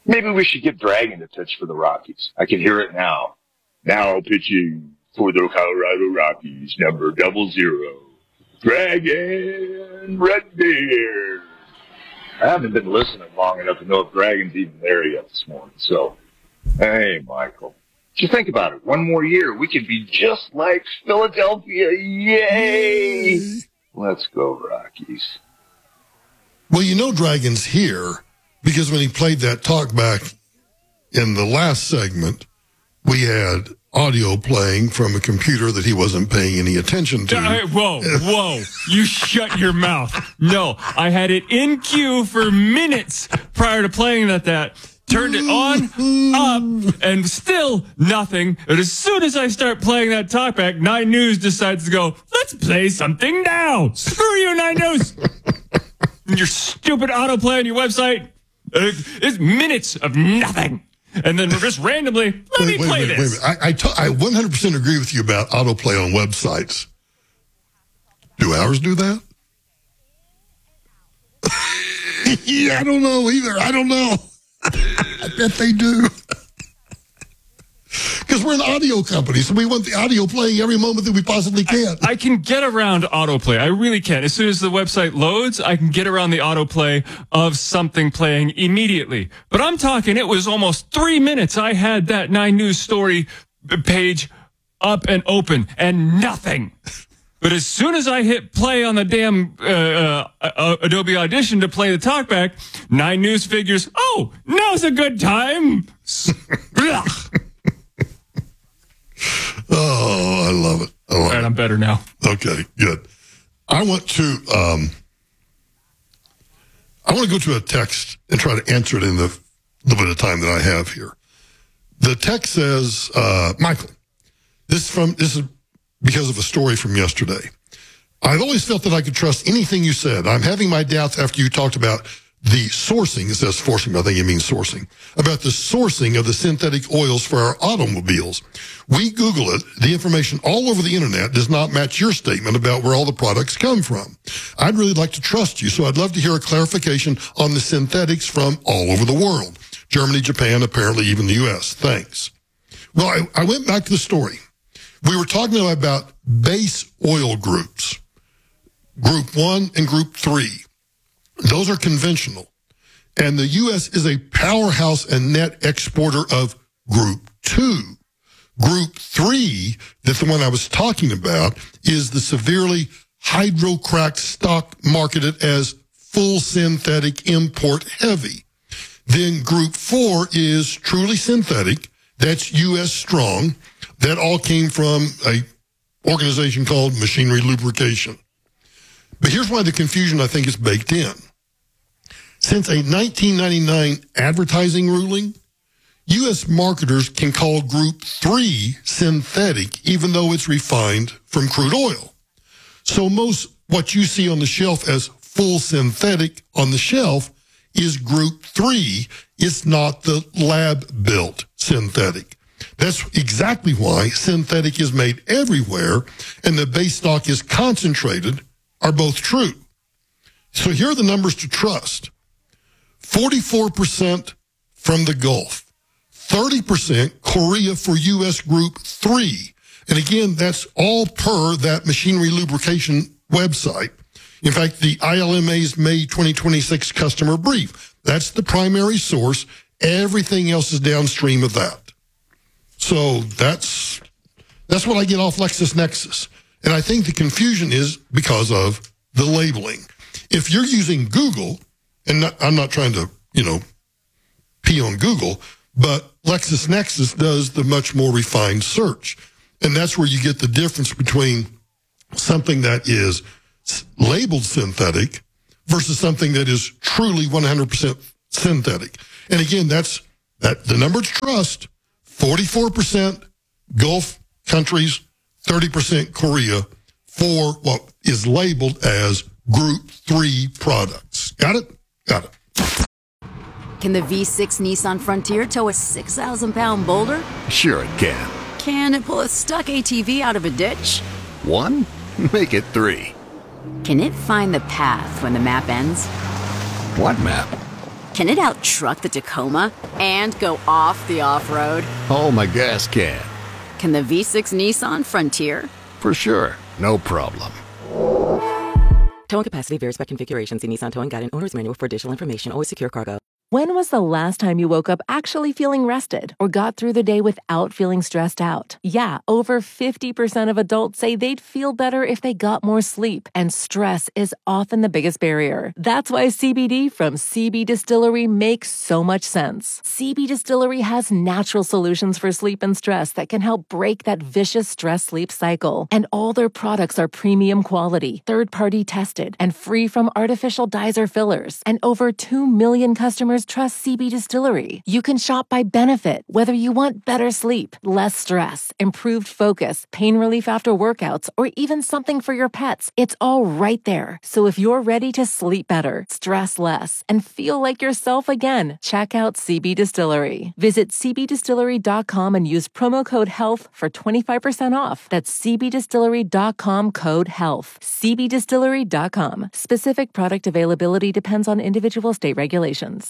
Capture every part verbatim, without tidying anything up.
Maybe we should get Dragon to pitch for the Rockies. I can hear it now. Now pitching for the Colorado Rockies, number double zero, Dragon Redbeard. I haven't been listening long enough to know if Dragon's even there yet this morning. So, hey, Michael, just think about it. One more year, we could be just like Philadelphia. Yay! Yay. Let's go, Rockies. Well, you know Dragon's here because when he played that talk back in the last segment, we had audio playing from a computer that he wasn't paying any attention to. Uh, whoa, whoa. You shut your mouth. No, I had it in queue for minutes prior to playing that, that turned it on, up, and still nothing. And as soon as I start playing that talkback, Nine News decides to go, let's play something now. Screw you, Nine News. Your stupid autoplay on your website. Uh, it's minutes of nothing. And then just randomly, let wait, me wait, play wait, this. Wait, wait. I, I, t- I one hundred percent agree with you about autoplay on websites. Do ours do that? Yeah, I don't know either. I don't know. I bet they do. Because we're an audio company, so we want the audio playing every moment that we possibly can. I, I can get around autoplay. I really can. As soon as the website loads, I can get around the autoplay of something playing immediately. But I'm talking, it was almost three minutes. I had that Nine News story page up and open and nothing. But as soon as I hit play on the damn uh, uh, uh, Adobe Audition to play the talkback, Nine News figures, oh, now's a good time. Oh, I love it. I love All right, it. I'm better now. Okay, good. I want to um, I want to go to a text and try to answer it in the little bit of time that I have here. The text says, uh, Michael, this is from this is because of a story from yesterday. I've always felt that I could trust anything you said. I'm having my doubts after you talked about the sourcing, it says forcing, but I think it means sourcing, about the sourcing of the synthetic oils for our automobiles. We Google it. The information all over the internet does not match your statement about where all the products come from. I'd really like to trust you, so I'd love to hear a clarification on the synthetics from all over the world. Germany, Japan, apparently even the U S. Thanks. Well, I, I went back to the story. We were talking about base oil groups, group one and group three. Those are conventional. And the U S is a powerhouse and net exporter of group two. Group three, that's the one I was talking about, is the severely hydrocracked stock marketed as full synthetic import heavy. Then group four is truly synthetic. That's U S strong. That all came from a organization called Machinery Lubrication. But here's why the confusion, I think, is baked in. Since a nineteen ninety-nine advertising ruling, U S marketers can call Group three synthetic even though it's refined from crude oil. So most what you see on the shelf as full synthetic on the shelf is Group three. It's not the lab-built synthetic. That's exactly why synthetic is made everywhere and the base stock is concentrated are both true. So here are the numbers to trust. forty-four percent from the Gulf, thirty percent Korea for U S Group three. And again, that's all per that Machinery Lubrication website. In fact, the I L M A's May twenty twenty-six customer brief, that's the primary source. Everything else is downstream of that. So that's that's what I get off LexisNexis. And I think the confusion is because of the labeling. If you're using Google, and not, I'm not trying to, you know, pee on Google, but LexisNexis does the much more refined search. And that's where you get the difference between something that is labeled synthetic versus something that is truly one hundred percent synthetic. And again, that's that the number to trust, forty-four percent Gulf countries, thirty percent Korea for what is labeled as Group three products. Got it? Got it. Can the V six Nissan Frontier tow a six thousand pound boulder? Sure it can. Can it pull a stuck A T V out of a ditch? One? Make it three. Can it find the path when the map ends? What map? Can it out-truck the Tacoma and go off the off-road? Oh, my gas can. Can the V six Nissan Frontier? For sure. No problem. Towing capacity varies by configuration. See Nissan Towing Guide and Owner's Manual for additional information. Always secure cargo. When was the last time you woke up actually feeling rested or got through the day without feeling stressed out? Yeah, over fifty percent of adults say they'd feel better if they got more sleep, and stress is often the biggest barrier. That's why C B D from C B Distillery makes so much sense. C B Distillery has natural solutions for sleep and stress that can help break that vicious stress-sleep cycle. And all their products are premium quality, third-party tested, and free from artificial dyes or fillers. And over two million customers trust C B Distillery. You can shop by benefit, whether you want better sleep, less stress, improved focus, pain relief after workouts, or even something for your pets. It's all right there. So if you're ready to sleep better, stress less, and feel like yourself again, check out C B Distillery. Visit c b distillery dot com and use promo code HEALTH for twenty-five percent off. That's c b distillery dot com code HEALTH. c b distillery dot com. Specific product availability depends on individual state regulations.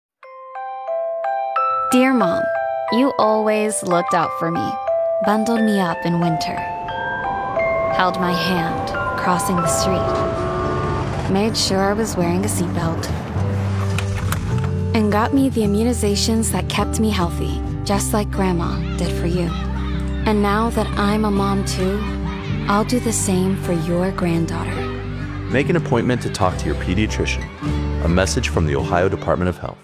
Dear Mom, you always looked out for me, bundled me up in winter, held my hand crossing the street, made sure I was wearing a seatbelt, and got me the immunizations that kept me healthy, just like Grandma did for you. And now that I'm a mom too, I'll do the same for your granddaughter. Make an appointment to talk to your pediatrician. A message from the Ohio Department of Health.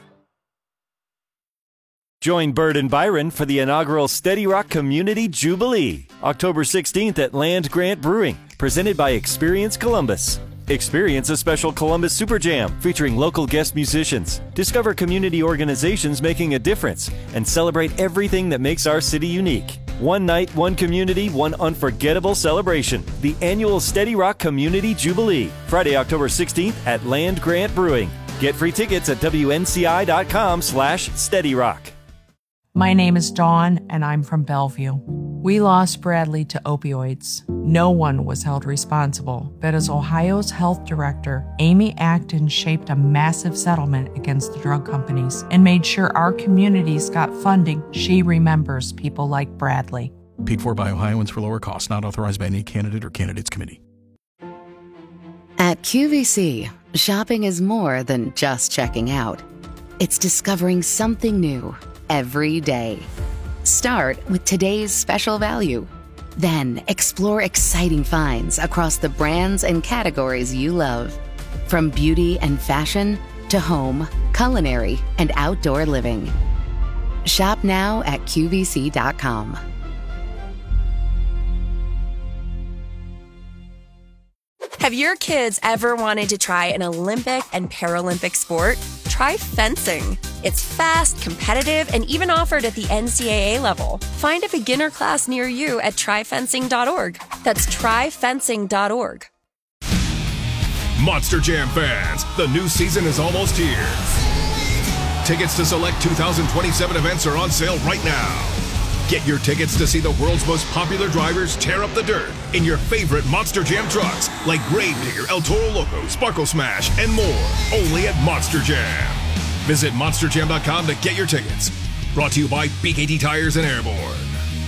Join Bird and Byron for the inaugural Steady Rock Community Jubilee, October sixteenth at Land Grant Brewing, presented by Experience Columbus. Experience a special Columbus Super Jam featuring local guest musicians. Discover community organizations making a difference and celebrate everything that makes our city unique. One night, one community, one unforgettable celebration. The annual Steady Rock Community Jubilee, Friday, October sixteenth at Land Grant Brewing. Get free tickets at w n c i dot com slash steady rock. My name is Dawn, and I'm from Bellevue. We lost Bradley to opioids. No one was held responsible, but as Ohio's health director, Amy Acton shaped a massive settlement against the drug companies and made sure our communities got funding. She remembers people like Bradley. Paid for by Ohioans for lower costs, not authorized by any candidate or candidates committee. At Q V C, shopping is more than just checking out. It's discovering something new every day. Start with today's special value. Then explore exciting finds across the brands and categories you love. From beauty and fashion to home, culinary, and outdoor living. Shop now at q v c dot com. Have your kids ever wanted to try an Olympic and Paralympic sport? Try fencing. It's fast, competitive, and even offered at the N C double A level. Find a beginner class near you at try fencing dot org. That's try fencing dot org. Monster Jam fans, the new season is almost here. Tickets to select two thousand twenty-seven events are on sale right now. Get your tickets to see the world's most popular drivers tear up the dirt in your favorite Monster Jam trucks like Gravedigger, El Toro Loco, Sparkle Smash, and more. Only at Monster Jam. Visit monster jam dot com to get your tickets. Brought to you by B K T Tires and Airborne.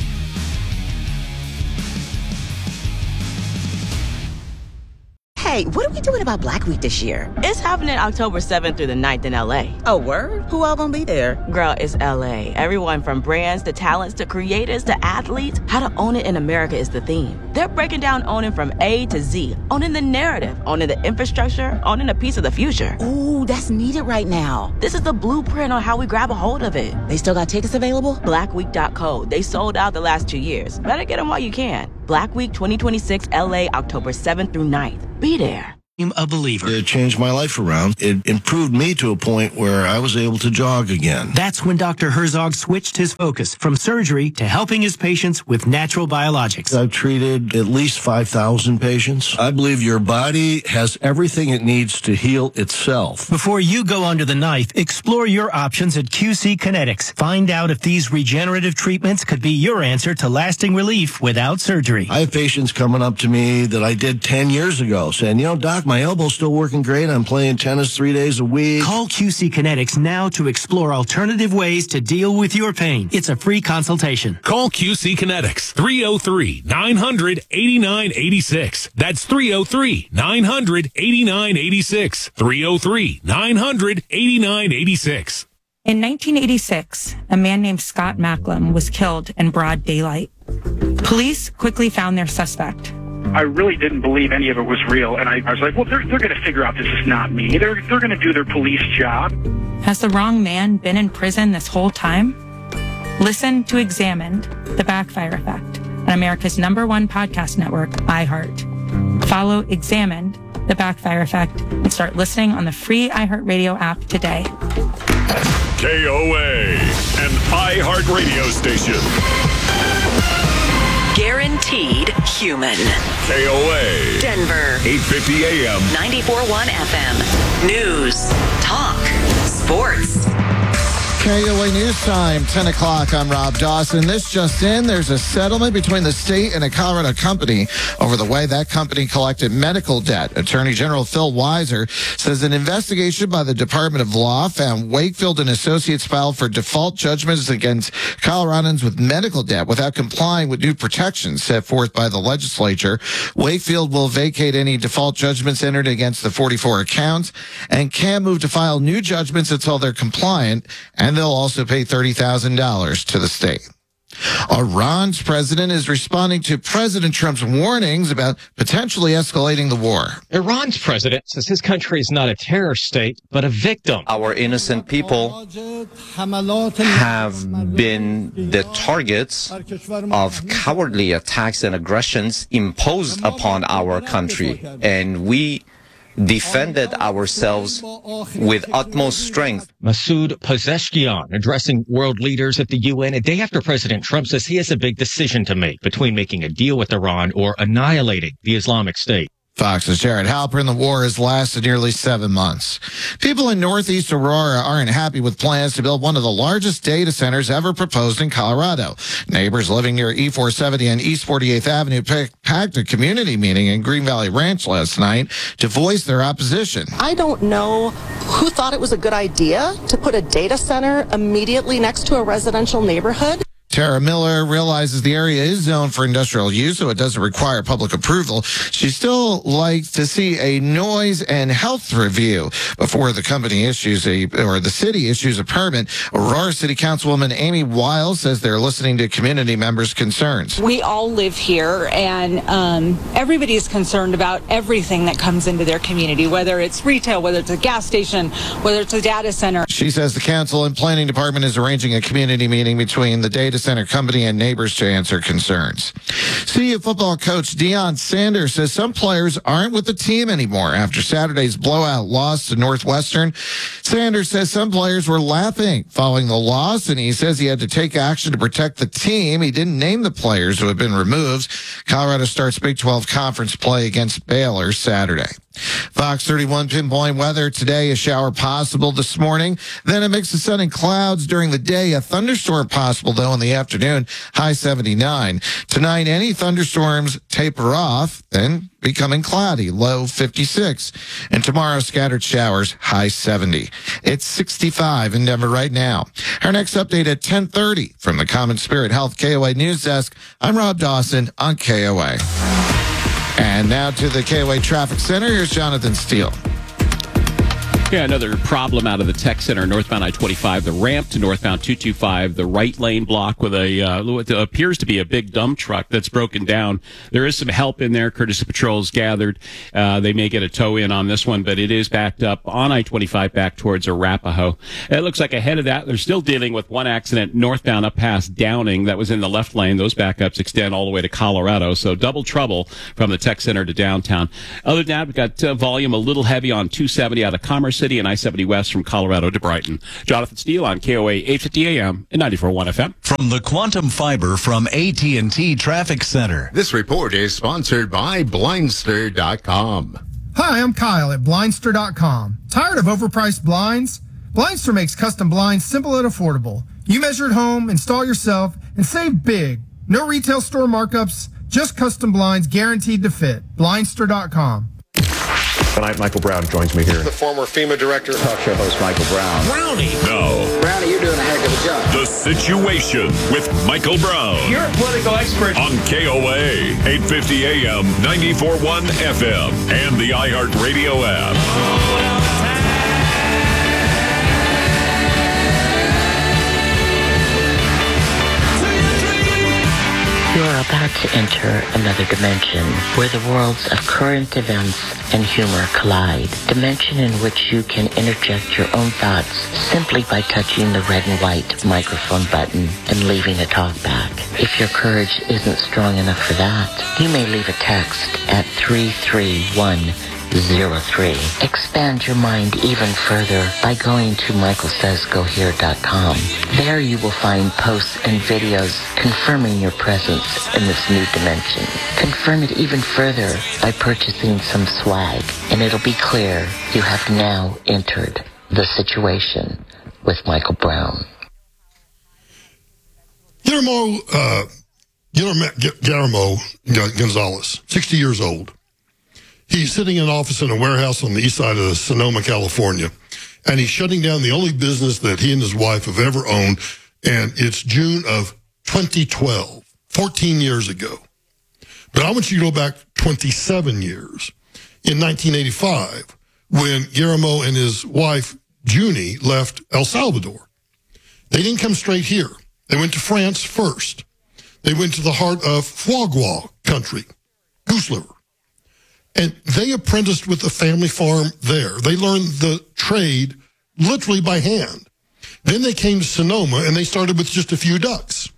Hey, what are we doing about Black Week this year? It's happening October seventh through the ninth in L A. Oh, word? Who all gonna be there? Girl, it's L A. Everyone from brands to talents to creators to athletes. How to own it in America is the theme. They're breaking down owning from A to Z. Owning the narrative, owning the infrastructure, owning a piece of the future. Ooh, that's needed right now. This is the blueprint on how we grab a hold of it. They still got tickets available? black week dot co. They sold out the last two years. Better get them while you can. Black Week twenty twenty-six L A, October seventh through ninth. Be there. I'm a believer. It changed my life around. It improved me to a point where I was able to jog again. That's when Doctor Herzog switched his focus from surgery to helping his patients with natural biologics. I've treated at least five thousand patients. I believe your body has everything it needs to heal itself. Before you go under the knife, explore your options at Q C Kinetics. Find out if these regenerative treatments could be your answer to lasting relief without surgery. I have patients coming up to me that I did ten years ago saying, you know, Doc, My elbow's still working great. I'm playing tennis three days a week. Call Q C Kinetics now to explore alternative ways to deal with your pain. It's a free consultation. Call Q C Kinetics, three oh three, nine hundred, eighty-nine eighty-six. That's three oh three, nine hundred, eighty-nine eighty-six. three oh three, nine hundred, eighty-nine eighty-six. In nineteen eighty-six, a man named Scott Macklem was killed in broad daylight. Police quickly found their suspect. I really didn't believe any of it was real, and I, I was like, well, they're, they're going to figure out this is not me. They're, they're going to do their police job. Has the wrong man been in prison this whole time? Listen to Examined, The Backfire Effect, on America's number one podcast network, iHeart. Follow Examined, The Backfire Effect, and start listening on the free iHeartRadio app today. K O A, an iHeart radio station. Guaranteed human. K O A. Denver. eight fifty A M. ninety-four point one F M. News. Talk. Sports. K O A News Time, ten o'clock. I'm Rob Dawson. This just in, there's a settlement between the state and a Colorado company over the way that company collected medical debt. Attorney General Phil Weiser says an investigation by the Department of Law found Wakefield and Associates filed for default judgments against Coloradans with medical debt without complying with new protections set forth by the legislature. Wakefield will vacate any default judgments entered against the forty-four accounts and can move to file new judgments until they're compliant, and they'll also pay thirty thousand dollars to the state. Iran's president is responding to President Trump's warnings about potentially escalating the war. Iran's president says his country is not a terror state, but a victim. Our innocent people have been the targets of cowardly attacks and aggressions imposed upon our country, and we defended ourselves with utmost strength. Masoud Pezeshkian addressing world leaders at the U N a day after President Trump says he has a big decision to make between making a deal with Iran or annihilating the Islamic State. Fox's Jared Halpern. The war has lasted nearly seven months. People in Northeast Aurora aren't happy with plans to build one of the largest data centers ever proposed in Colorado. Neighbors living near E four seventy and East forty-eighth Avenue packed a community meeting in Green Valley Ranch last night to voice their opposition. I don't know who thought it was a good idea to put a data center immediately next to a residential neighborhood. Tara Miller realizes the area is zoned for industrial use, so it doesn't require public approval. She still likes to see a noise and health review before the company issues a, or the city issues a permit. Aurora City Councilwoman Amy Wiles says they're listening to community members' concerns. We all live here, and um, everybody is concerned about everything that comes into their community, whether it's retail, whether it's a gas station, whether it's a data center. She says the council and planning department is arranging a community meeting between the data center company and neighbors to answer concerns. C U football coach Deion Sanders says some players aren't with the team anymore after Saturday's blowout loss to Northwestern. Sanders says some players were laughing following the loss, and he says he had to take action to protect the team. He didn't name the players who have been removed. Colorado starts Big twelve conference play against Baylor Saturday. Fox thirty-one pinpoint weather today, a shower possible this morning. Then a mix of sun and clouds during the day. A thunderstorm possible, though, in the afternoon, high seventy-nine. Tonight, any thunderstorms taper off, then becoming cloudy, low fifty-six. And tomorrow, scattered showers, high seventy. It's sixty-five in Denver right now. Our next update at ten thirty from the Common Spirit Health K O A News Desk. I'm Rob Dawson on K O A. And now to the K O A Traffic Center. Here's Jonathan Steele. Yeah, another problem out of the Tech Center, northbound I twenty-five, the ramp to northbound two twenty-five, the right lane block with a uh, what appears to be a big dump truck that's broken down. There is some help in there. Courtesy Patrol's gathered. Uh, they may get a tow in on this one, but it is backed up on I twenty-five back towards Arapahoe. It looks like ahead of that, they're still dealing with one accident northbound up past Downing that was in the left lane. Those backups extend all the way to Colorado, so double trouble from the Tech Center to downtown. Other than that, we've got uh, volume a little heavy on two seventy out of Commerce City and I seventy West from Colorado to Brighton. Jonathan Steele on K O A eight fifty A M and ninety-four point one F M. From the Quantum Fiber from A T and T Traffic Center. This report is sponsored by Blindster dot com. Hi, I'm Kyle at Blindster dot com. Tired of overpriced blinds? Blindster makes custom blinds simple and affordable. You measure at home, install yourself, and save big. No retail store markups, just custom blinds guaranteed to fit. Blindster dot com. Tonight, Michael Brown joins me here. The former FEMA director. Talk show host Michael Brown. Brownie. No. Brownie, you're doing a heck of a job. The Situation with Michael Brown. You're a political expert. On K O A, eight fifty A M, ninety-four point one F M, and the iHeartRadio app. You are about to enter another dimension where the worlds of current events and humor collide. Dimension in which you can interject your own thoughts simply by touching the red and white microphone button and leaving a talk back. If your courage isn't strong enough for that, you may leave a text at three three one zero three. Expand your mind even further by going to michael says go here dot com. There you will find posts and videos confirming your presence in this new dimension. Confirm it even further by purchasing some swag, and it'll be clear you have now entered The Situation with Michael Brown. Guillermo, uh, Guillermo, Guillermo Gonzalez, sixty years old. He's sitting in an office in a warehouse on the east side of Sonoma, California, and he's shutting down the only business that he and his wife have ever owned, and it's June of twenty twelve, fourteen years ago. But I want you to go back twenty-seven years. In nineteen eighty-five, when Guillermo and his wife, Junie, left El Salvador. They didn't come straight here. They went to France first. They went to the heart of foie gras country, goose liver. And they apprenticed with a family farm there. They learned the trade literally by hand. Then they came to Sonoma, and they started with just a few ducks.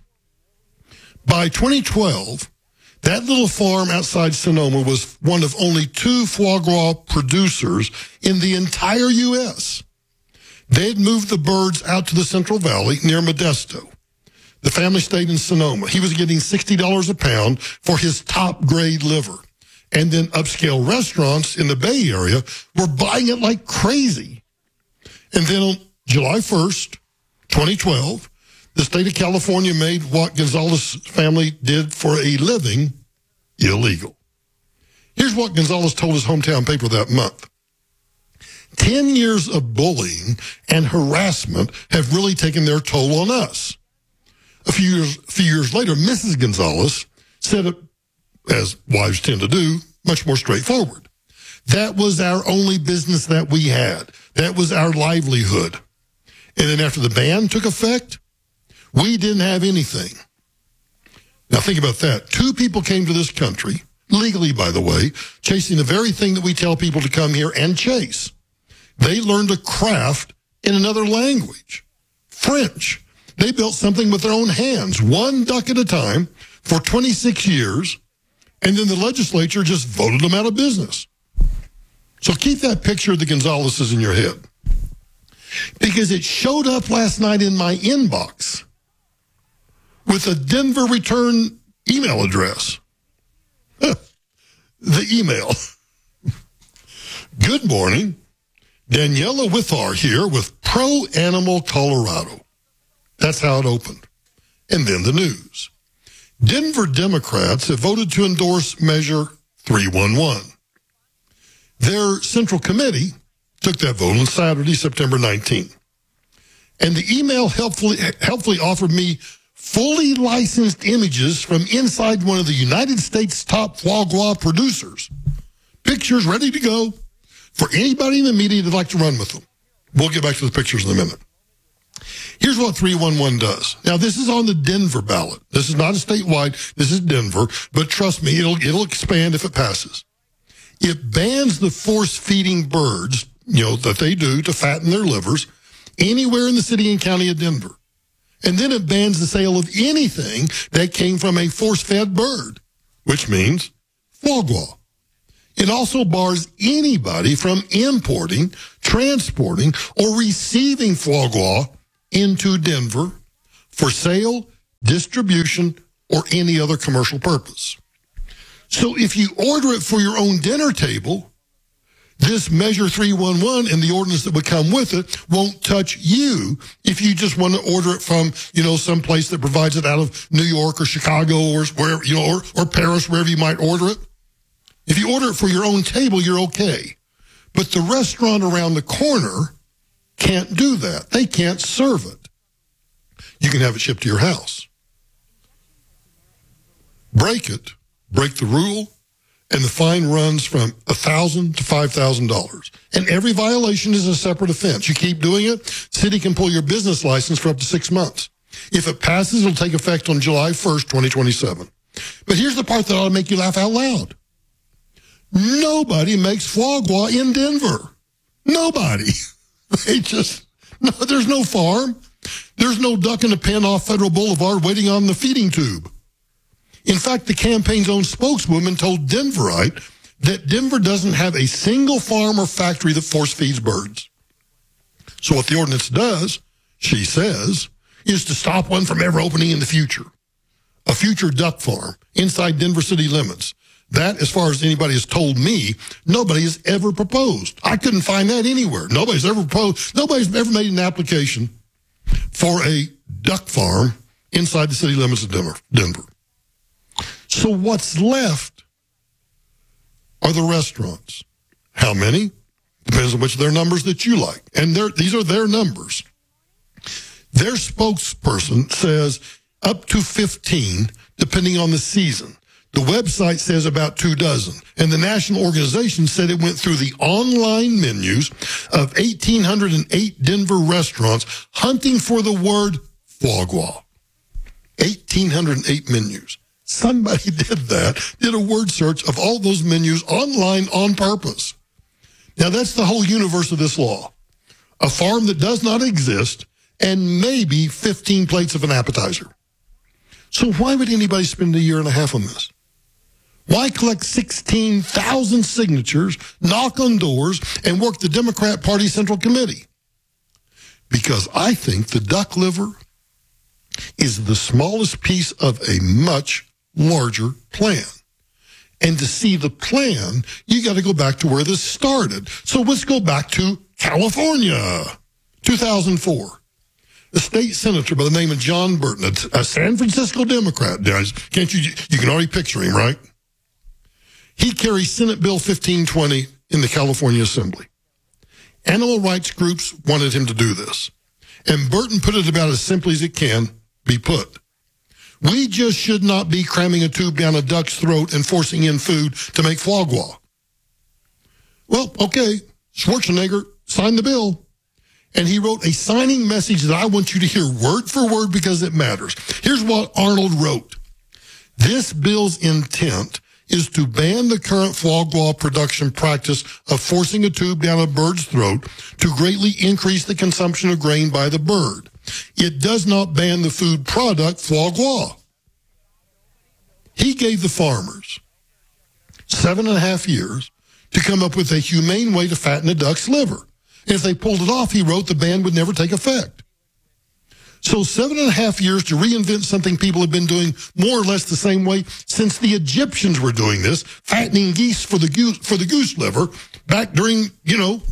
By twenty twelve, that little farm outside Sonoma was one of only two foie gras producers in the entire U S They had moved the birds out to the Central Valley near Modesto. The family stayed in Sonoma. He was getting sixty dollars a pound for his top-grade liver. And then upscale restaurants in the Bay Area were buying it like crazy. And then on July first, twenty twelve, the state of California made what Gonzalez family did for a living illegal. Here's what Gonzalez told his hometown paper that month. Ten years of bullying and harassment have really taken their toll on us. A few years, a few years later, Missus Gonzalez said it, as wives tend to do, much more straightforward. That was our only business that we had. That was our livelihood. And then after the ban took effect, we didn't have anything. Now think about that. Two people came to this country, legally by the way, chasing the very thing that we tell people to come here and chase. They learned a craft in another language, French. They built something with their own hands, one duck at a time, for twenty-six years. And then the legislature just voted them out of business. So keep that picture of the Gonzalez's in your head. Because it showed up last night in my inbox with a Denver return email address. The email. Good morning. Daniela Withar here with Pro Animal Colorado. That's how it opened. And then the news. Denver Democrats have voted to endorse Measure three one one. Their Central Committee took that vote on Saturday, September nineteenth. And the email helpfully, helpfully offered me fully licensed images from inside one of the United States' top foie gras producers. Pictures ready to go for anybody in the media that'd like to run with them. We'll get back to the pictures in a minute. Here's what three one one does. Now, this is on the Denver ballot. This is not a statewide. This is Denver. But trust me, it'll it'll expand if it passes. It bans the force-feeding birds, you know, that they do to fatten their livers anywhere in the city and county of Denver. And then it bans the sale of anything that came from a force-fed bird, which means foie gras. It also bars anybody from importing, transporting, or receiving foie gras into Denver for sale, distribution, or any other commercial purpose. So if you order it for your own dinner table, this Measure three one one and the ordinance that would come with it won't touch you if you just want to order it from, you know, some place that provides it out of New York or Chicago or wherever, you know, or, or Paris, wherever you might order it. If you order it for your own table, you're okay. But the restaurant around the corner can't do that. They can't serve it. You can have it shipped to your house. Break it, break the rule, and the fine runs from one thousand dollars to five thousand dollars. And every violation is a separate offense. You keep doing it, city can pull your business license for up to six months. If it passes, it'll take effect on July first, twenty twenty-seven. But here's the part that ought to make you laugh out loud. Nobody makes foie gras in Denver. Nobody. They just, no, there's no farm. There's no duck in a pen off Federal Boulevard waiting on the feeding tube. In fact, the campaign's own spokeswoman told Denverite that Denver doesn't have a single farm or factory that force feeds birds. So what the ordinance does, she says, is to stop one from ever opening in the future. A future duck farm inside Denver city limits. That, as far as anybody has told me, nobody has ever proposed. I couldn't find that anywhere. Nobody's ever proposed. Nobody's ever made an application for a duck farm inside the city limits of Denver. Denver. So what's left are the restaurants. How many? Depends on which of their numbers that you like. And these are their numbers. Their spokesperson says up to fifteen, depending on the season. The website says about two dozen. And the national organization said it went through the online menus of one thousand eight hundred eight Denver restaurants hunting for the word foie gras. one thousand eight hundred eight menus. Somebody did that, did a word search of all those menus online on purpose. Now, that's the whole universe of this law. A farm that does not exist and maybe fifteen plates of an appetizer. So why would anybody spend a year and a half on this? Why collect sixteen thousand signatures, knock on doors, and work the Democrat Party Central Committee? Because I think the duck liver is the smallest piece of a much larger plan. And to see the plan, you got to go back to where this started. So let's go back to California, two thousand four. A state senator by the name of John Burton, a, a San Francisco Democrat, guys. Can't you? You can already picture him, right? He carries Senate Bill fifteen twenty in the California Assembly. Animal rights groups wanted him to do this. And Burton put it about as simply as it can be put. We just should not be cramming a tube down a duck's throat and forcing in food to make foie gras. Well, okay, Schwarzenegger signed the bill. And he wrote a signing message that I want you to hear word for word because it matters. Here's what Arnold wrote. This bill's intent is to ban the current foie gras production practice of forcing a tube down a bird's throat to greatly increase the consumption of grain by the bird. It does not ban the food product foie gras. He gave the farmers seven and a half years to come up with a humane way to fatten a duck's liver. And if they pulled it off, he wrote, the ban would never take effect. So seven and a half years to reinvent something people have been doing more or less the same way since the Egyptians were doing this, fattening geese for the goose, for the goose liver back during, you know,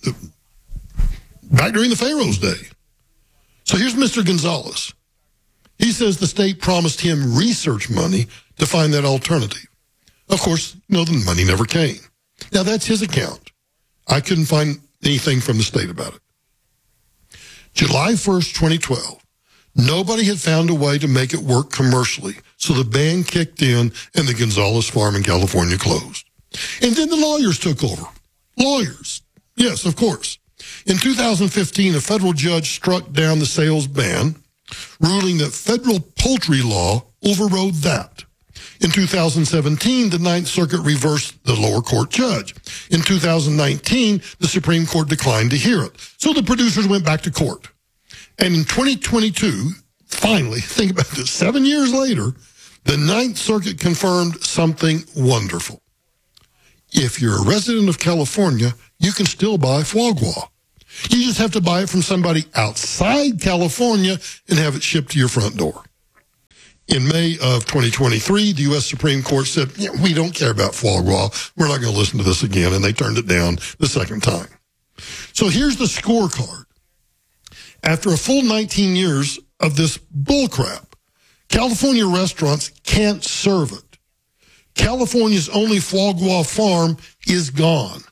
back during the Pharaoh's day. So here's Mister Gonzalez. He says the state promised him research money to find that alternative. Of course, no, the money never came. Now, that's his account. I couldn't find anything from the state about it. July first, twenty twelve. Nobody had found a way to make it work commercially, so the ban kicked in and the Gonzalez farm in California closed. And then the lawyers took over. Lawyers. Yes, of course. In two thousand fifteen, a federal judge struck down the sales ban, ruling that federal poultry law overrode that. In two thousand seventeen, the Ninth Circuit reversed the lower court judge. In two thousand nineteen, the Supreme Court declined to hear it. So the producers went back to court. And in twenty twenty-two, finally, think about this, seven years later, the Ninth Circuit confirmed something wonderful. If you're a resident of California, you can still buy foie gras. You just have to buy it from somebody outside California and have it shipped to your front door. In May of twenty twenty-three, the U S Supreme Court said, yeah, we don't care about foie gras. We're not going to listen to this again. And they turned it down the second time. So here's the scorecard. After a full nineteen years of this bullcrap, California restaurants can't serve it. California's only foie gras farm is gone.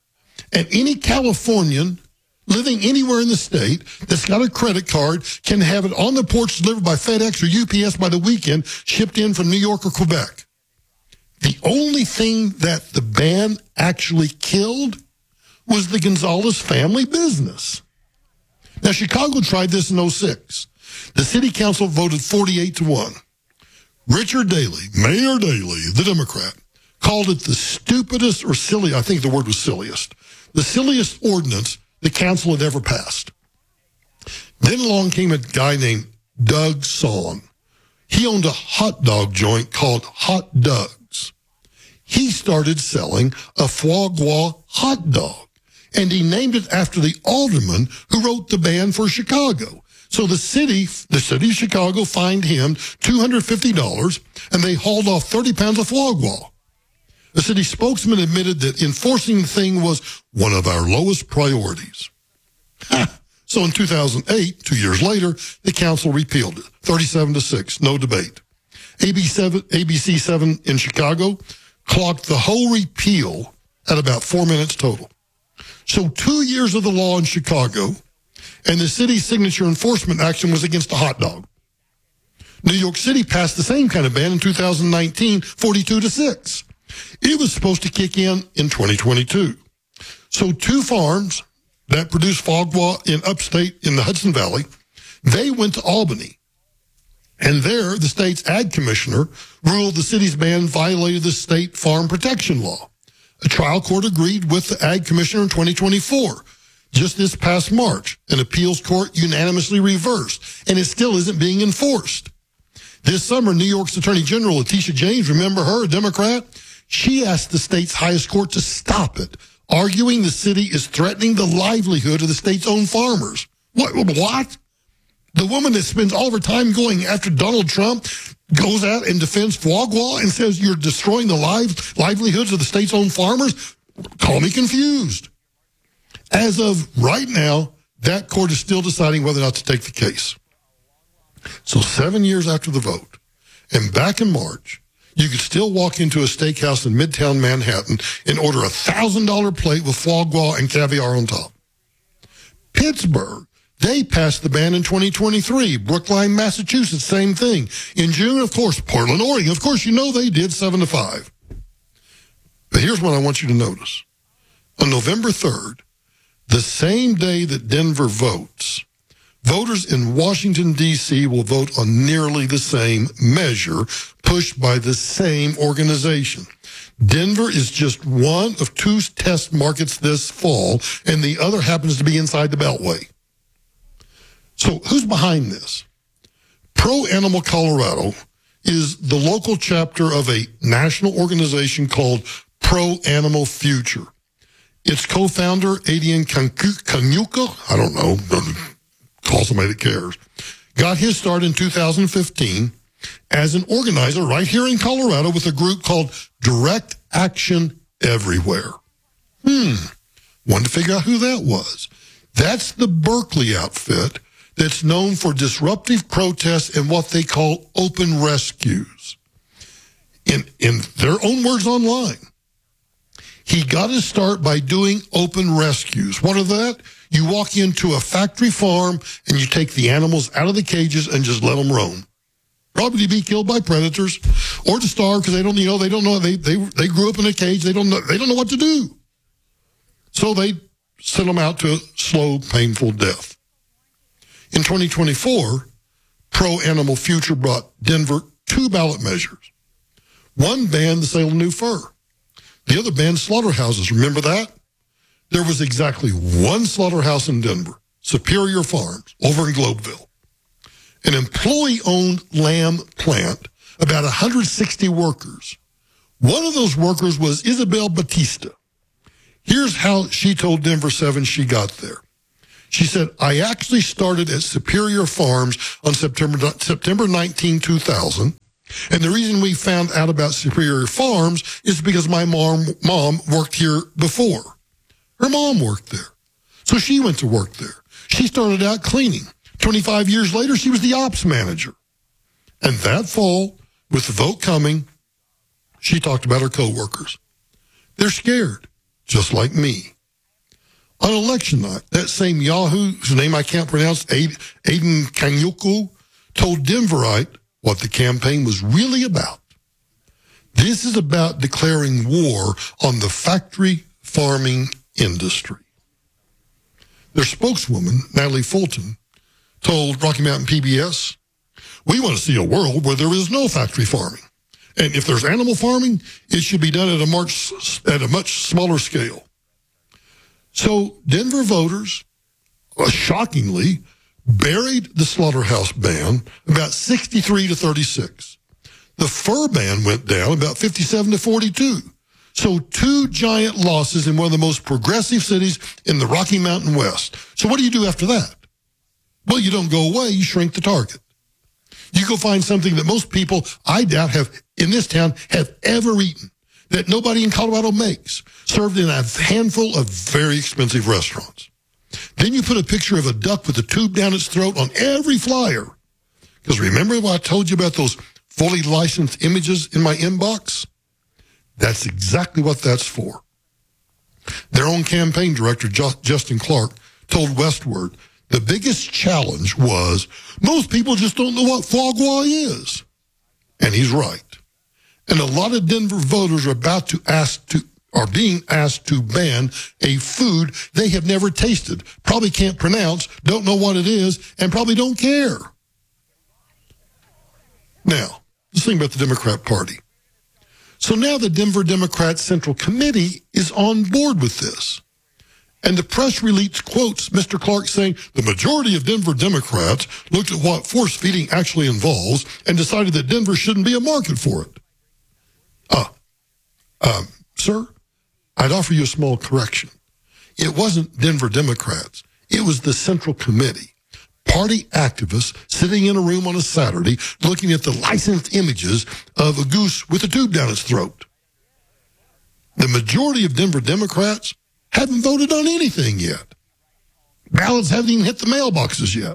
And any Californian living anywhere in the state that's got a credit card can have it on the porch delivered by FedEx or U P S by the weekend, shipped in from New York or Quebec. The only thing that the ban actually killed was the Gonzalez family business. Now, Chicago tried this in oh six. The city council voted forty-eight to one. Richard Daley, Mayor Daley, the Democrat, called it the stupidest or silly, I think the word was silliest, the silliest ordinance the council had ever passed. Then along came a guy named Doug Sawn. He owned a hot dog joint called Hot Doug's. He started selling a foie gras hot dog, and he named it after the alderman who wrote the ban for Chicago. So the city, the city of Chicago fined him two hundred fifty dollars, and they hauled off thirty pounds of foie gras. The city spokesman admitted that enforcing the thing was one of our lowest priorities. Ha. So in two thousand eight, two years later, the council repealed it, thirty-seven to six, no debate. A B C seven in Chicago clocked the whole repeal at about four minutes total. So two years of the law in Chicago, and the city's signature enforcement action was against a hot dog. New York City passed the same kind of ban in two thousand nineteen, forty-two to six. It was supposed to kick in in twenty twenty-two. So two farms that produce foie gras in upstate in the Hudson Valley, they went to Albany. And there, the state's ag commissioner ruled the city's ban violated the state farm protection law. A trial court agreed with the ag commissioner in twenty twenty-four. Just this past March, an appeals court unanimously reversed, and it still isn't being enforced. This summer, New York's Attorney General, Letitia James, remember her, a Democrat? She asked the state's highest court to stop it, arguing the city is threatening the livelihood of the state's own farmers. What? What? The woman that spends all of her time going after Donald Trump goes out and defends foie gras and says you're destroying the lives, livelihoods of the state's own farmers? Call me confused. As of right now, that court is still deciding whether or not to take the case. So seven years after the vote, and back in March, you could still walk into a steakhouse in Midtown Manhattan and order a one thousand dollars plate with foie gras and caviar on top. Pittsburgh, they passed the ban in twenty twenty-three. Brookline, Massachusetts, same thing. In June, of course, Portland, Oregon, of course, you know they did seven to five. But here's what I want you to notice. On November third, the same day that Denver votes, voters in Washington, D C will vote on nearly the same measure pushed by the same organization. Denver is just one of two test markets this fall, and the other happens to be inside the Beltway. So who's behind this? Pro Animal Colorado is the local chapter of a national organization called Pro Animal Future. Its co-founder, Adrian Kanyuka, I don't know, call somebody that cares, got his start in two thousand fifteen as an organizer right here in Colorado with a group called Direct Action Everywhere. Hmm, wanted to figure out who that was. That's the Berkeley outfit that's known for disruptive protests and what they call open rescues. In, in their own words online, he got his start by doing open rescues. What are that? You walk into a factory farm and you take the animals out of the cages and just let them roam. Probably to be killed by predators or to starve because they don't, you know, they don't know, they, they, they grew up in a cage. They don't know, they don't know what to do. So they send them out to a slow, painful death. In twenty twenty-four, Pro Animal Future brought Denver two ballot measures. One banned the sale of new fur. The other banned slaughterhouses. Remember that? There was exactly one slaughterhouse in Denver, Superior Farms, over in Globeville. An employee-owned lamb plant, about one hundred sixty workers. One of those workers was Isabel Batista. Here's how she told Denver seven she got there. She said, I actually started at Superior Farms on September September nineteenth, two thousand. And the reason we found out about Superior Farms is because my mom, mom worked here before. Her mom worked there. So she went to work there. She started out cleaning. twenty-five years later, she was the ops manager. And that fall, with the vote coming, she talked about her coworkers. They're scared, just like me. On election night, that same Yahoo, whose name I can't pronounce, Aiden Kanyuku, told Denverite what the campaign was really about. This is about declaring war on the factory farming industry. Their spokeswoman, Natalie Fulton, told Rocky Mountain P B S, "We want to see a world where there is no factory farming. And if there's animal farming, it should be done at a much, at a much smaller scale." So Denver voters, uh, shockingly, buried the slaughterhouse ban about sixty-three to thirty-six. The fur ban went down about fifty-seven to forty-two. So two giant losses in one of the most progressive cities in the Rocky Mountain West. So what do you do after that? Well, you don't go away, you shrink the target. You go find something that most people, I doubt, have in this town have ever eaten, that nobody in Colorado makes, served in a handful of very expensive restaurants. Then you put a picture of a duck with a tube down its throat on every flyer. Because remember what I told you about those fully licensed images in my inbox? That's exactly what that's for. Their own campaign director, Justin Clark, told Westward the biggest challenge was most people just don't know what foie gras is. And he's right. And a lot of Denver voters are about to ask to are being asked to ban a food they have never tasted, probably can't pronounce, don't know what it is, and probably don't care. Now, let's think about the Democrat Party. So now the Denver Democrat Central Committee is on board with this. And the press release quotes Mister Clark saying the majority of Denver Democrats looked at what force feeding actually involves and decided that Denver shouldn't be a market for it. Ah, uh, um, sir, I'd offer you a small correction. It wasn't Denver Democrats. It was the Central Committee. Party activists sitting in a room on a Saturday looking at the licensed images of a goose with a tube down its throat. The majority of Denver Democrats haven't voted on anything yet. Ballots haven't even hit the mailboxes yet.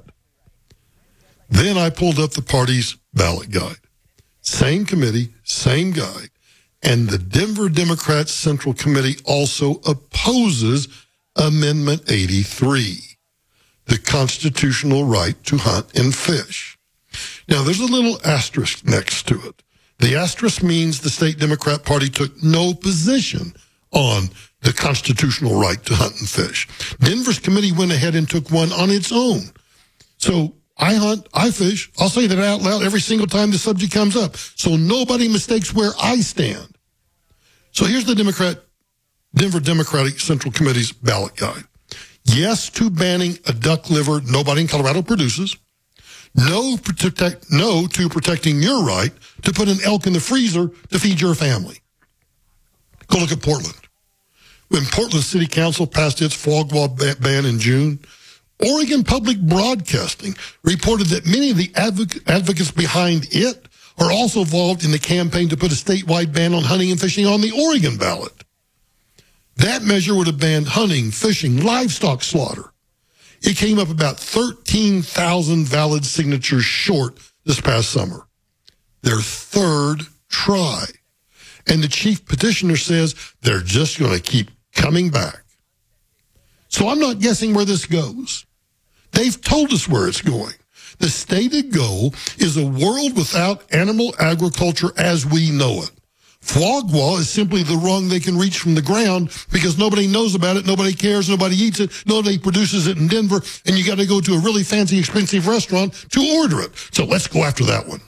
Then I pulled up the party's ballot guide. Same committee, same guide. And the Denver Democrats Central Committee also opposes Amendment eighty-three, the constitutional right to hunt and fish. Now, there's a little asterisk next to it. The asterisk means the state Democrat Party took no position on the constitutional right to hunt and fish. Denver's committee went ahead and took one on its own. So I hunt, I fish. I'll say that out loud every single time the subject comes up, so nobody mistakes where I stand. So here's the Democrat, Denver Democratic Central Committee's ballot guide. Yes to banning a duck liver nobody in Colorado produces. No, protect, no to protecting your right to put an elk in the freezer to feed your family. Go look at Portland. When Portland City Council passed its foie gras ban in June, Oregon Public Broadcasting reported that many of the advoc- advocates behind it are also involved in the campaign to put a statewide ban on hunting and fishing on the Oregon ballot. That measure would have banned hunting, fishing, livestock slaughter. It came up about thirteen thousand valid signatures short this past summer. Their third try. And the chief petitioner says they're just going to keep coming back. So I'm not guessing where this goes. They've told us where it's going. The stated goal is a world without animal agriculture as we know it. Foie gras is simply the rung they can reach from the ground because nobody knows about it, nobody cares, nobody eats it, nobody produces it in Denver, and you got to go to a really fancy, expensive restaurant to order it. So let's go after that one.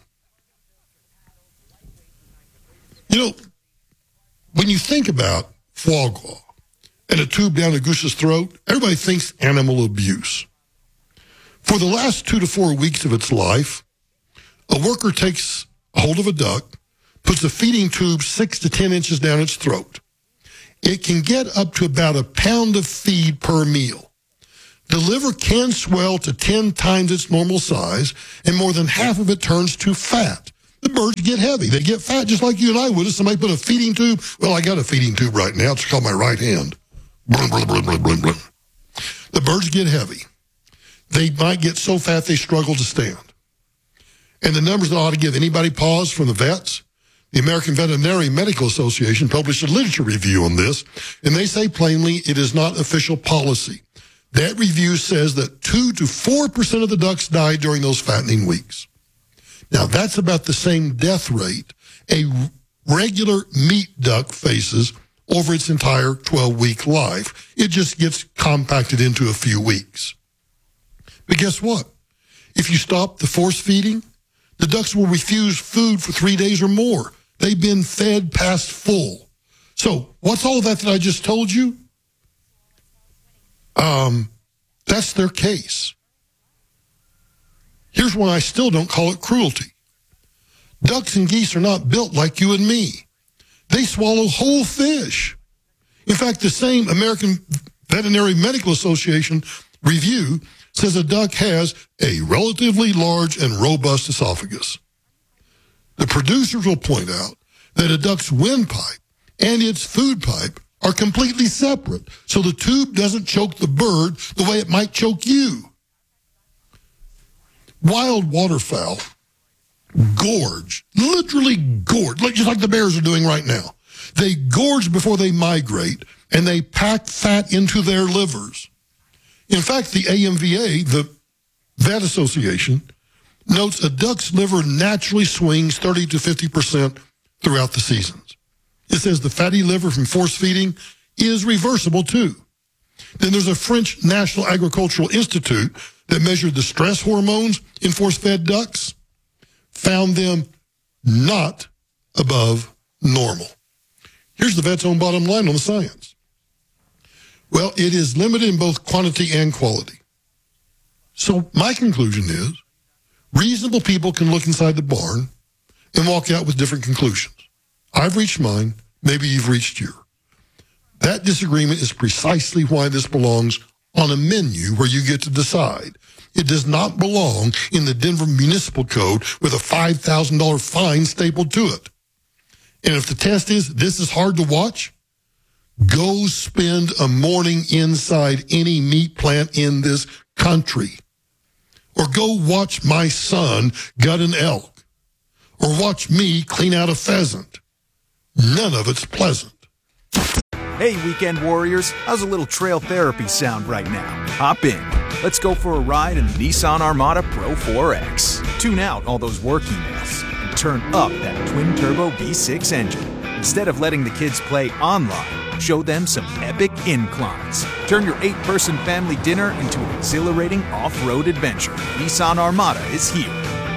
You know, when you think about foie gras and a tube down a goose's throat, everybody thinks animal abuse. For the last two to four weeks of its life, a worker takes hold of a duck, puts a feeding tube six to ten inches down its throat. It can get up to about a pound of feed per meal. The liver can swell to ten times its normal size, and more than half of it turns to fat. The birds get heavy. They get fat just like you and I would if somebody put a feeding tube. Well, I got a feeding tube right now. It's called my right hand. Blum, blum, blum, blum, blum, blum. The birds get heavy. They might get so fat they struggle to stand. And the numbers that ought to give anybody pause from the vets, The American Veterinary Medical Association published a literature review on this, and they say plainly it is not official policy. That review says that two to four percent of the ducks die during those fattening weeks. Now, that's about the same death rate a regular meat duck faces over its entire twelve-week life. It just gets compacted into a few weeks. But guess what? If you stop the force feeding, the ducks will refuse food for three days or more. They've been fed past full. So what's all that that I just told you? Um, that's their case. Here's why I still don't call it cruelty. Ducks and geese are not built like you and me. They swallow whole fish. In fact, the same American Veterinary Medical Association review says a duck has a relatively large and robust esophagus. The producers will point out that a duck's windpipe and its food pipe are completely separate, so the tube doesn't choke the bird the way it might choke you. Wild waterfowl gorge, literally gorge, like, just like the bears are doing right now. They gorge before they migrate, and they pack fat into their livers. In fact, the A M V A, the Vet Association, notes a duck's liver naturally swings thirty to fifty percent throughout the seasons. It says the fatty liver from force feeding is reversible too. Then there's a French National Agricultural Institute that measured the stress hormones in force-fed ducks, found them not above normal. Here's the vet's own bottom line on the science. Well, it is limited in both quantity and quality. So my conclusion is, reasonable people can look inside the barn and walk out with different conclusions. I've reached mine. Maybe you've reached yours. That disagreement is precisely why this belongs on a menu where you get to decide. It does not belong in the Denver Municipal Code with a five thousand dollars fine stapled to it. And if the test is this is hard to watch, go spend a morning inside any meat plant in this country. Or go watch my son gut an elk. Or watch me clean out a pheasant. None of it's pleasant. Hey, weekend warriors, how's a little trail therapy sound right now? Hop in. Let's go for a ride in the Nissan Armada Pro four X. Tune out all those work emails and turn up that twin-turbo V six engine. Instead of letting the kids play online, show them some epic inclines. Turn your eight-person family dinner into an exhilarating off-road adventure. Nissan Armada is here.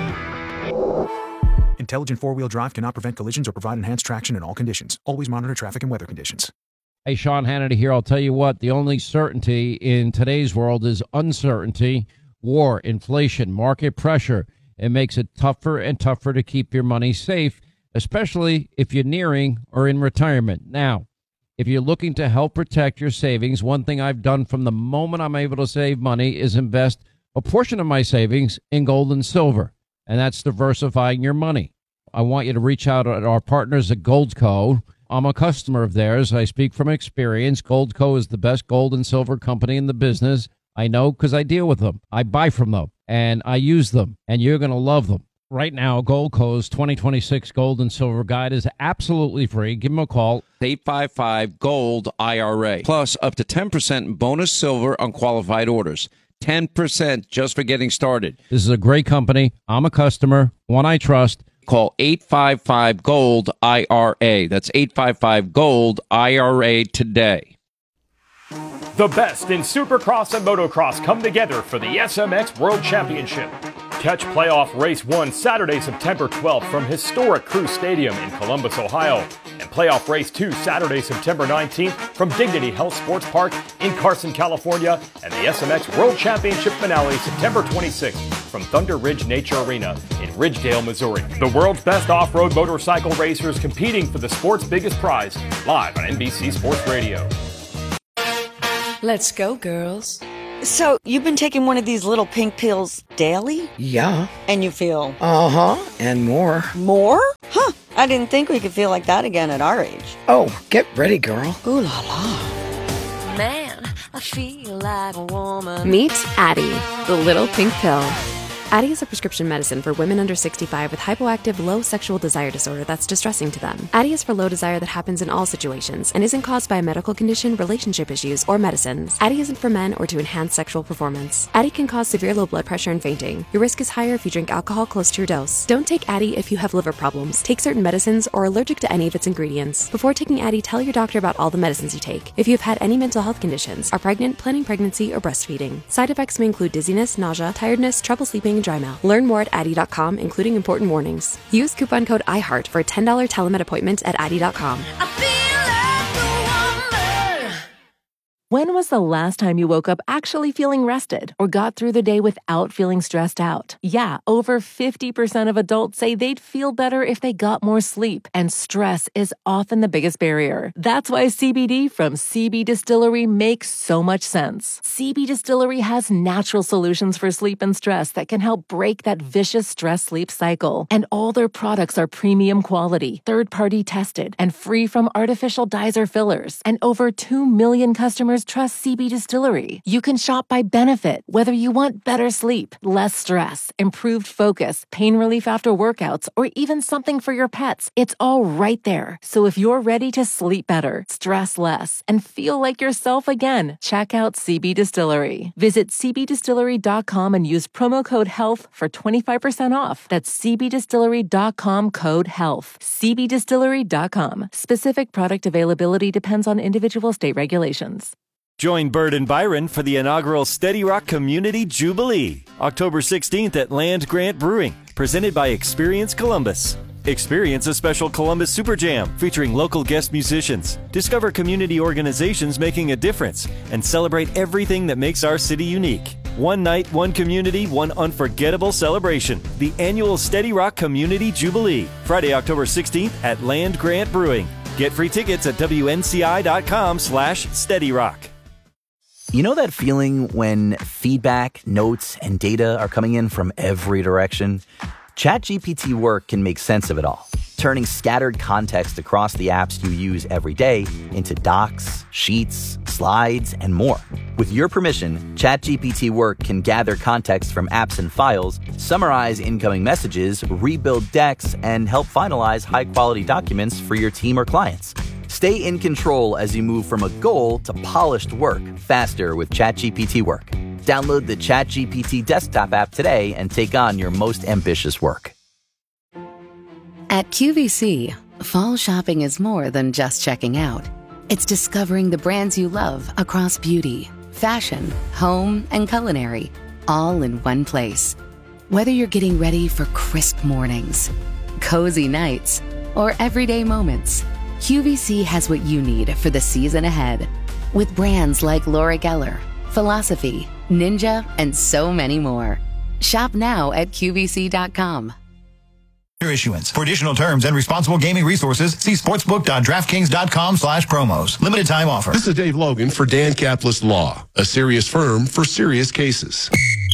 Intelligent four-wheel drive cannot prevent collisions or provide enhanced traction in all conditions. Always monitor traffic and weather conditions. Hey, Sean Hannity here. I'll tell you what, the only certainty in today's world is uncertainty, war, inflation, market pressure. It makes it tougher and tougher to keep your money safe, especially if you're nearing or in retirement. Now, if you're looking to help protect your savings, one thing I've done from the moment I'm able to save money is invest a portion of my savings in gold and silver, and that's diversifying your money. I want you to reach out to our partners at Goldco. I'm a customer of theirs. I speak from experience. Goldco is the best gold and silver company in the business. I know because I deal with them. I buy from them, and I use them, and you're going to love them. Right now, Goldco's twenty twenty-six Gold and Silver Guide is absolutely free. Give them a call, eight five five, GOLD, I R A. Plus, up to ten percent bonus silver on qualified orders. ten percent just for getting started. This is a great company. I'm a customer, one I trust. Call eight five five, GOLD, I R A. That's eight five five, GOLD, I R A today. The best in Supercross and Motocross come together for the S M X World Championship. Catch playoff race one Saturday, September twelfth from historic Crew Stadium in Columbus, Ohio. And playoff race two Saturday, September nineteenth from Dignity Health Sports Park in Carson, California. And the S M X World Championship finale September twenty-sixth from Thunder Ridge Nature Arena in Ridgedale, Missouri. The world's best off-road motorcycle racers competing for the sport's biggest prize, live on N B C Sports Radio. Let's go, girls. So, you've been taking one of these little pink pills daily? Yeah. And you feel? Uh-huh, and more. More? Huh, I didn't think we could feel like that again at our age. Oh, get ready, girl. Ooh la la. Man, I feel like a woman. Meet Addie, the little pink pill. Addyi is a prescription medicine for women under sixty-five with hypoactive low sexual desire disorder that's distressing to them. Addyi is for low desire that happens in all situations and isn't caused by a medical condition, relationship issues, or medicines. Addyi isn't for men or to enhance sexual performance. Addyi can cause severe low blood pressure and fainting. Your risk is higher if you drink alcohol close to your dose. Don't take Addyi if you have liver problems, take certain medicines, or are allergic to any of its ingredients. Before taking Addyi, tell your doctor about all the medicines you take. If you've had any mental health conditions, are pregnant, planning pregnancy, or breastfeeding. Side effects may include dizziness, nausea, tiredness, trouble sleeping, and dry mouth. Learn more at Addyi dot com, including important warnings. Use coupon code iHeart for a ten dollars telemed appointment at Addyi dot com. When was the last time you woke up actually feeling rested or got through the day without feeling stressed out? Yeah, over fifty percent of adults say they'd feel better if they got more sleep, and stress is often the biggest barrier. That's why C B D from C B Distillery makes so much sense. C B Distillery has natural solutions for sleep and stress that can help break that vicious stress-sleep cycle. And all their products are premium quality, third-party tested, and free from artificial dyes or fillers. And over two million customers trust C B Distillery. You can shop by benefit, whether you want better sleep, less stress, improved focus, pain relief after workouts, or even something for your pets. It's all right there. So if you're ready to sleep better, stress less, and feel like yourself again, check out C B Distillery. Visit C B distillery dot com and use promo code HEALTH for twenty-five percent off. That's C B distillery dot com code HEALTH. C B distillery dot com. Specific product availability depends on individual state regulations. Join Bird and Byron for the inaugural Steady Rock Community Jubilee, October sixteenth at Land Grant Brewing, presented by Experience Columbus. Experience a special Columbus Super Jam featuring local guest musicians. Discover community organizations making a difference and celebrate everything that makes our city unique. One night, one community, one unforgettable celebration. The annual Steady Rock Community Jubilee, Friday, October sixteenth at Land Grant Brewing. Get free tickets at W N C I dot com slash Steady Rock. You know that feeling when feedback, notes, and data are coming in from every direction? ChatGPT Work can make sense of it all, turning scattered context across the apps you use every day into docs, sheets, slides, and more. With your permission, ChatGPT Work can gather context from apps and files, summarize incoming messages, rebuild decks, and help finalize high-quality documents for your team or clients. Stay in control as you move from a goal to polished work faster with ChatGPT Work. Download the ChatGPT desktop app today and take on your most ambitious work. At Q V C, fall shopping is more than just checking out. It's discovering the brands you love across beauty, fashion, home, and culinary, all in one place. Whether you're getting ready for crisp mornings, cozy nights, or everyday moments, Q V C has what you need for the season ahead. With brands like Laura Geller, Philosophy, Ninja, and so many more. Shop now at Q V C dot com. Issuance. For additional terms and responsible gaming resources, see sportsbook dot draftkings dot com slash promos. Limited time offer. This is Dave Logan for Dan Capitalist Law, a serious firm for serious cases.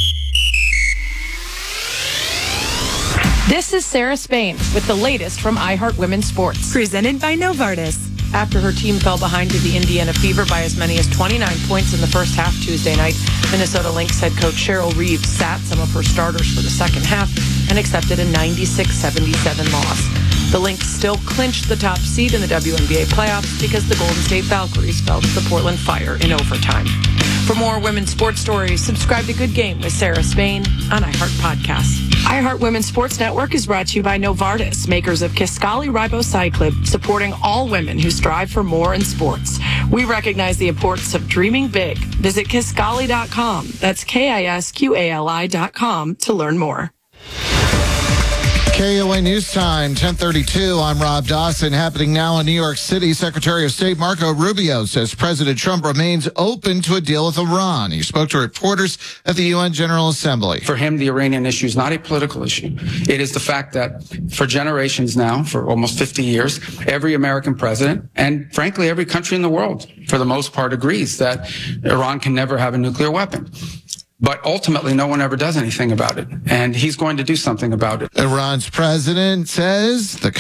This is Sarah Spain with the latest from iHeart Women's Sports. Presented by Novartis. After her team fell behind to the Indiana Fever by as many as twenty-nine points in the first half Tuesday night, Minnesota Lynx head coach Cheryl Reeves sat some of her starters for the second half and accepted a ninety-six seventy-seven loss. The Lynx still clinched the top seed in the W N B A playoffs because the Golden State Valkyries fell to the Portland Fire in overtime. For more women's sports stories, subscribe to Good Game with Sarah Spain on iHeart Podcasts. iHeart Women's Sports Network is brought to you by Novartis, makers of Kisqali Ribociclib, supporting all women who strive for more in sports. We recognize the importance of dreaming big. Visit Kisqali dot com. That's K I S Q A L I dot com to learn more. K O A News Time, ten thirty-two. I'm Rob Dawson. Happening now in New York City, Secretary of State Marco Rubio says President Trump remains open to a deal with Iran. He spoke to reporters at the U N General Assembly. For him, the Iranian issue is not a political issue. It is the fact that for generations now, for almost fifty years, every American president, and frankly, every country in the world, for the most part, agrees that Iran can never have a nuclear weapon. But ultimately, no one ever does anything about it. And he's going to do something about it. Iran's president says the